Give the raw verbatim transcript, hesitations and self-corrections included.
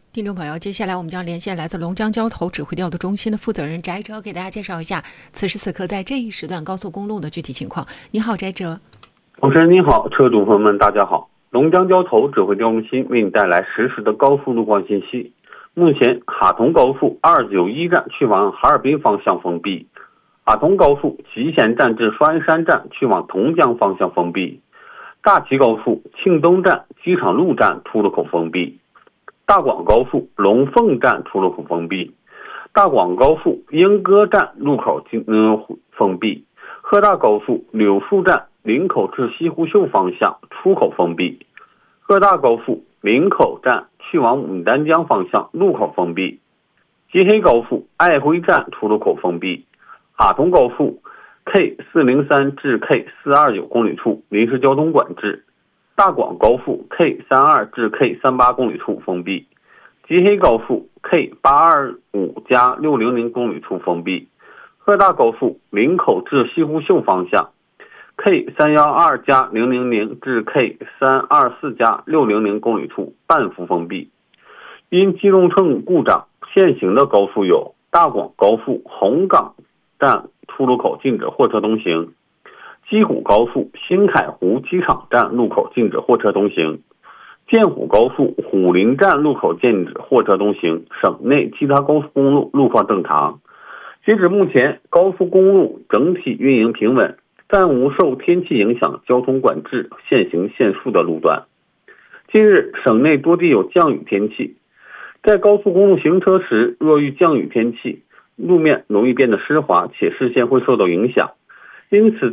听众朋友，接下来我们将连线来自龙江交投指挥调度中心的负责人翟哲，给大家介绍一下此时此刻在这一时段高速公路的具体情况。你好，翟哲。 主持人您好，车主朋友们大家好。龙江交投指挥调度中心为你带来实时的高速路况信息。目前哈通高速二九一站去往哈尔滨方向封闭，哈通高速集贤站至双山站去往同江方向封闭，大齐高速庆东站机场路站出入口封闭，大广高速龙凤站出入口封闭，大广高速莺歌站入口嗯封闭，鹤大高速柳树站林口至西湖秀方向出口封闭，鹤大高速林口站去往牡丹江方向路口封闭，吉黑高速爱辉站出入口封闭，哈通高速 K 四零三 至 K 四二九 公里处临时交通管制，大广高速 K 三二 至 K 三八 公里处封闭，吉黑高速 K 八二五加六零零 公里处封闭，鹤大高速林口至西湖秀方向 K 三一二加零零零 至 K 三二四加六零零 公里处半幅封闭。因机动车故障，现行的高速有大广高速红岗站出入口禁止货车通行，鸡虎高速新凯湖机场站路口禁止货车通行，建虎高速虎林站路口禁止货车通行，省内其他高速公路路况正常。截止目前，高速公路整体运营平稳，暂无受天气影响交通管制限行限速的路段。近日，省内多地有降雨天气，在高速公路行车时，若遇降雨天气，路面容易变得湿滑，且视线会受到影响，因此